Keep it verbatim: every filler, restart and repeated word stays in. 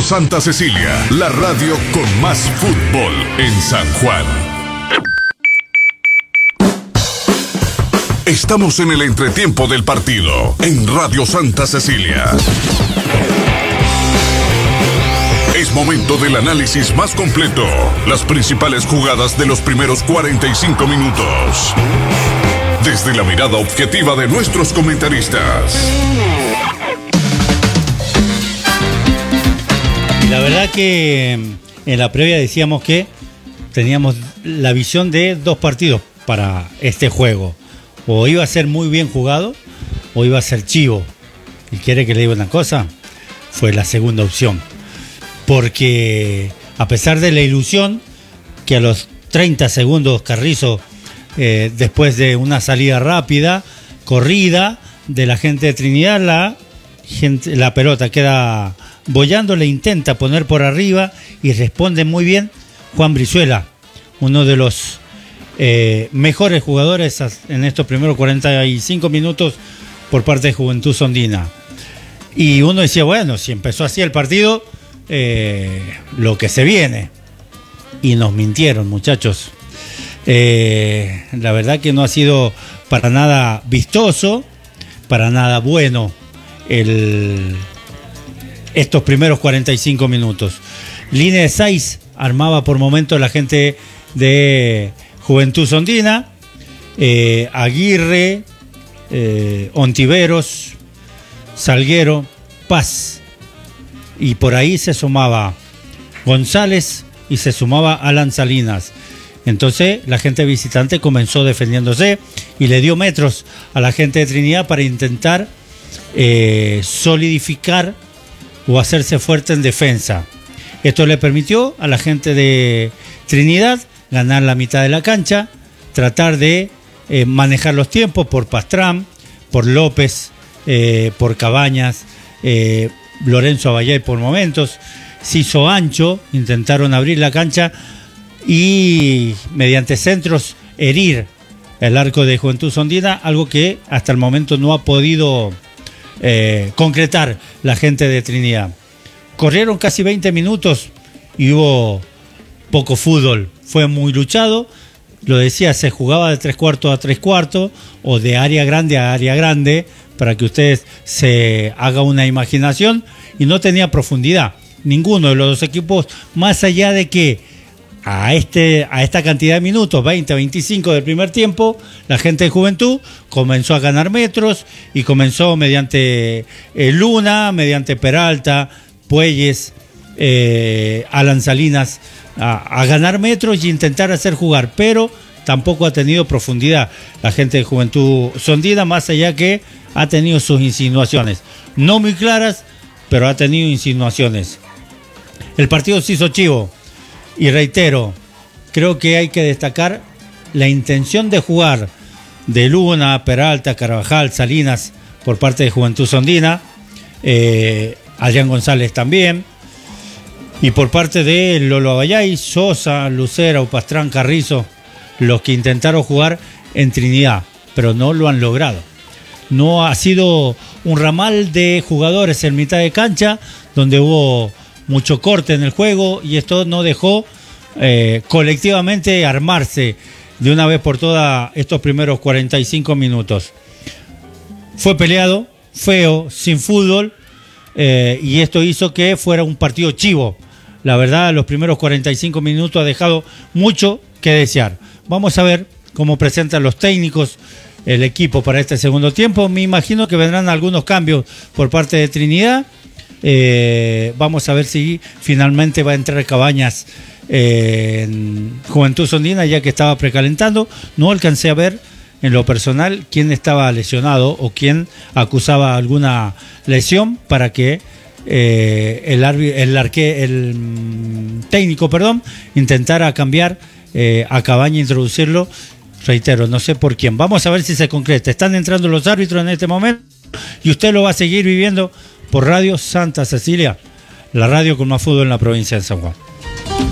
Radio Santa Cecilia, la radio con más fútbol en San Juan. Estamos en el entretiempo del partido, en Radio Santa Cecilia. Es momento del análisis más completo, las principales jugadas de los primeros cuarenta y cinco minutos. Desde la mirada objetiva de nuestros comentaristas. La verdad que en la previa decíamos que teníamos la visión de dos partidos para este juego. O iba a ser muy bien jugado o iba a ser chivo. ¿Y quiere que le diga una cosa? Fue la segunda opción. Porque a pesar de la ilusión que a los treinta segundos Carrizo, eh, después de una salida rápida, corrida de la gente de Trinidad, la, gente, la pelota queda boyando, le intenta poner por arriba y responde muy bien Juan Brizuela, uno de los eh, mejores jugadores en estos primeros cuarenta y cinco minutos por parte de Juventud Sondina. Y uno decía, bueno, si empezó así el partido, eh, lo que se viene. Y nos mintieron, muchachos. Eh, la verdad que no ha sido para nada vistoso, para nada bueno el... estos primeros cuarenta y cinco minutos. Línea de seis armaba por momentos la gente de Juventud Sondina, eh, Aguirre, eh, Ontiveros, Salguero, Paz, y por ahí se sumaba González y se sumaba Alan Salinas. Entonces la gente visitante comenzó defendiéndose y le dio metros a la gente de Trinidad para intentar eh, solidificar o hacerse fuerte en defensa. Esto le permitió a la gente de Trinidad ganar la mitad de la cancha, tratar de eh, manejar los tiempos por Pastrán, por López, eh, por Cabañas, eh, Lorenzo Abayay por momentos. Se hizo ancho, intentaron abrir la cancha y mediante centros herir el arco de Juventud Sondina, algo que hasta el momento no ha podido Eh, concretar la gente de Trinidad. Corrieron casi veinte minutos y hubo poco fútbol. Fue muy luchado. Lo decía, se jugaba de tres cuartos a tres cuartos o de área grande a área grande para que ustedes se hagan una imaginación, y no tenía profundidad ninguno de los dos equipos, más allá de que a, este, a esta cantidad de minutos, veinte a veinticinco del primer tiempo, la gente de Juventud comenzó a ganar metros y comenzó mediante eh, Luna, mediante Peralta, Puelles, eh, Alan Salinas, a, a ganar metros y intentar hacer jugar, pero tampoco ha tenido profundidad la gente de Juventud Sondina, más allá que ha tenido sus insinuaciones, no muy claras, pero ha tenido insinuaciones. El partido se hizo chivo. Y reitero, creo que hay que destacar la intención de jugar de Luna, Peralta, Carvajal, Salinas por parte de Juventud Sondina, eh, Adrián González también, y por parte de Lolo Abayay, Sosa, Lucera, Pastrán, Carrizo, los que intentaron jugar en Trinidad, pero no lo han logrado. No ha sido un ramal de jugadores en mitad de cancha, donde hubo mucho corte en el juego, y esto no dejó eh, colectivamente armarse de una vez por todas estos primeros cuarenta y cinco minutos. Fue peleado, feo, sin fútbol, eh, y esto hizo que fuera un partido chivo. La verdad, los primeros cuarenta y cinco minutos ha dejado mucho que desear. Vamos a ver cómo presentan los técnicos el equipo para este segundo tiempo. Me imagino que vendrán algunos cambios por parte de Trinidad. Eh, vamos a ver si finalmente va a entrar Cabañas eh, en Juventud Sondina, ya que estaba precalentando. No alcancé a ver en lo personal quién estaba lesionado o quién acusaba alguna lesión para que eh, el, arbi- el, arque- el mm, técnico perdón, intentara cambiar eh, a Cabaña e introducirlo. Reitero, no sé por quién. Vamos a ver si se concreta. Están entrando los árbitros en este momento y usted lo va a seguir viviendo por Radio Santa Cecilia, la radio con más fútbol en la provincia de San Juan.